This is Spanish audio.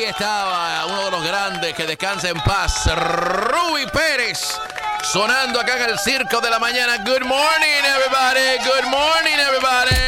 estaba uno de los grandes, que descansa en paz, Ruby Pérez, sonando acá en el Circo de la Mañana. Good morning, everybody. Good morning, everybody.